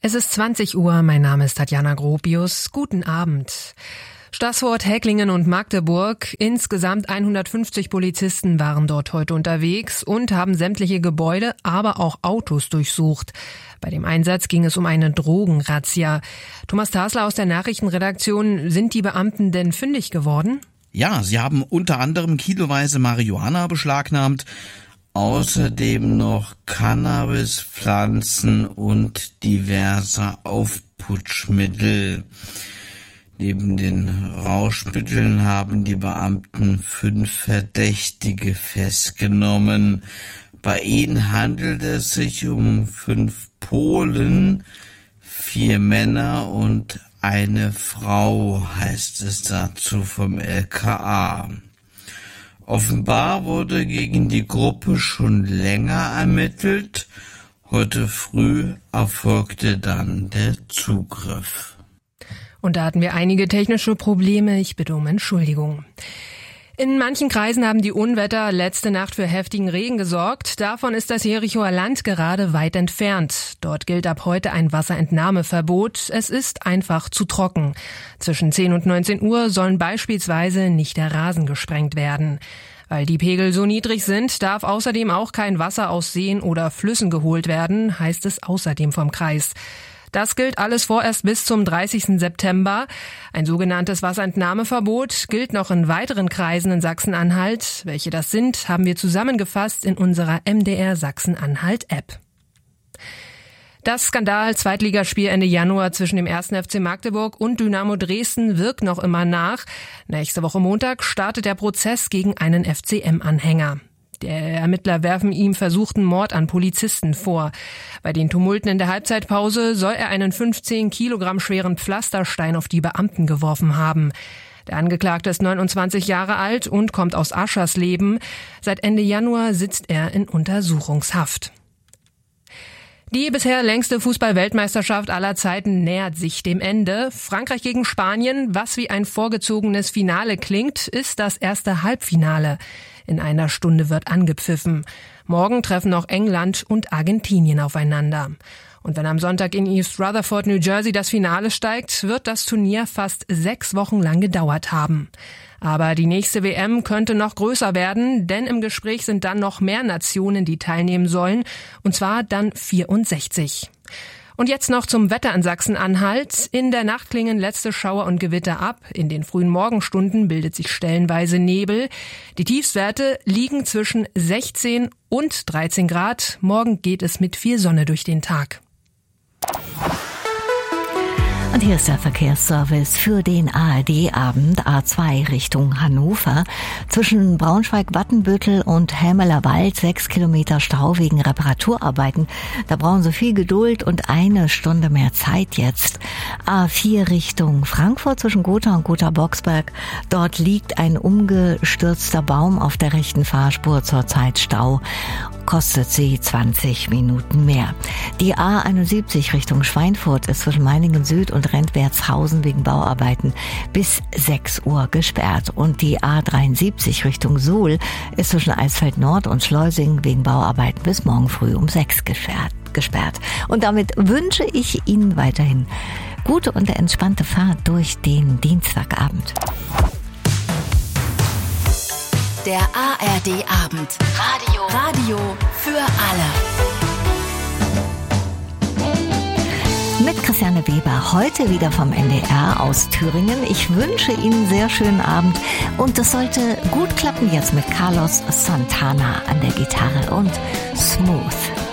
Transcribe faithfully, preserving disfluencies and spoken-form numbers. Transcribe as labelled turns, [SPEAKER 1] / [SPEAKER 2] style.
[SPEAKER 1] Es ist zwanzig Uhr, mein Name ist Tatjana Gropius. Guten Abend. Staßfurt, Häcklingen und Magdeburg. Insgesamt hundertfünfzig Polizisten waren dort heute unterwegs und haben sämtliche Gebäude, aber auch Autos durchsucht. Bei dem Einsatz ging es um eine Drogenrazzia. Thomas Tasler aus der Nachrichtenredaktion, sind die Beamten denn fündig geworden?
[SPEAKER 2] Ja, sie haben unter anderem kiloweise Marihuana beschlagnahmt, außerdem noch Cannabispflanzen und diverse Aufputschmittel. Neben den Rauschmitteln haben die Beamten fünf Verdächtige festgenommen. Bei ihnen handelt es sich um fünf Polen, vier Männer und eine Frau, heißt es dazu vom L K A. Offenbar wurde gegen die Gruppe schon länger ermittelt. Heute früh erfolgte dann der Zugriff.
[SPEAKER 1] Und da hatten wir einige technische Probleme. Ich bitte um Entschuldigung. In manchen Kreisen haben die Unwetter letzte Nacht für heftigen Regen gesorgt. Davon ist das Jerichoer Land gerade weit entfernt. Dort gilt ab heute ein Wasserentnahmeverbot. Es ist einfach zu trocken. Zwischen zehn und neunzehn Uhr sollen beispielsweise nicht der Rasen gesprengt werden. Weil die Pegel so niedrig sind, darf außerdem auch kein Wasser aus Seen oder Flüssen geholt werden, heißt es außerdem vom Kreis. Das gilt alles vorerst bis zum dreißigsten September. Ein sogenanntes Wasserentnahmeverbot gilt noch in weiteren Kreisen in Sachsen-Anhalt. Welche das sind, haben wir zusammengefasst in unserer M D R Sachsen-Anhalt-App. Das Skandal-Zweitligaspiel Ende Januar zwischen dem ersten F C Magdeburg und Dynamo Dresden wirkt noch immer nach. Nächste Woche Montag startet der Prozess gegen einen F C M-Anhänger. Die Ermittler werfen ihm versuchten Mord an Polizisten vor. Bei den Tumulten in der Halbzeitpause soll er einen fünfzehn Kilogramm schweren Pflasterstein auf die Beamten geworfen haben. Der Angeklagte ist neunundzwanzig Jahre alt und kommt aus Aschersleben. Seit Ende Januar sitzt er in Untersuchungshaft. Die bisher längste Fußball-Weltmeisterschaft aller Zeiten nähert sich dem Ende. Frankreich gegen Spanien, was wie ein vorgezogenes Finale klingt, ist das erste Halbfinale. In einer Stunde wird angepfiffen. Morgen treffen noch England und Argentinien aufeinander. Und wenn am Sonntag in East Rutherford, New Jersey das Finale steigt, wird das Turnier fast sechs Wochen lang gedauert haben. Aber die nächste W M könnte noch größer werden, denn im Gespräch sind dann noch mehr Nationen, die teilnehmen sollen, und zwar dann vierundsechzig. Und jetzt noch zum Wetter in Sachsen-Anhalt. In der Nacht klingen letzte Schauer und Gewitter ab. In den frühen Morgenstunden bildet sich stellenweise Nebel. Die Tiefstwerte liegen zwischen sechzehn und dreizehn Grad. Morgen geht es mit viel Sonne durch den Tag.
[SPEAKER 3] Und hier ist der Verkehrsservice für den A R D-Abend A zwei Richtung Hannover. Zwischen Braunschweig-Wattenbüttel und Hämelerwald sechs Kilometer Stau wegen Reparaturarbeiten. Da brauchen Sie viel Geduld und eine Stunde mehr Zeit jetzt. A vier Richtung Frankfurt zwischen Gotha und Gotha-Boxberg. Dort liegt ein umgestürzter Baum auf der rechten Fahrspur, zurzeit Stau. Kostet sie zwanzig Minuten mehr. Die A einundsiebzig Richtung Schweinfurt ist zwischen Meiningen Süd und Rentwertshausen wegen Bauarbeiten bis sechs Uhr gesperrt. Und die A dreiundsiebzig Richtung Suhl ist zwischen Eisfeld Nord und Schleusing wegen Bauarbeiten bis morgen früh um sechs gesperrt. Und damit wünsche ich Ihnen weiterhin gute und entspannte Fahrt durch den Dienstagabend.
[SPEAKER 4] Der A R D-Abend. Radio. Radio für alle.
[SPEAKER 3] Mit Christiane Weber, heute wieder vom N D R aus Thüringen. Ich wünsche Ihnen einen sehr schönen Abend und das sollte gut klappen jetzt mit Carlos Santana an der Gitarre und Smooth.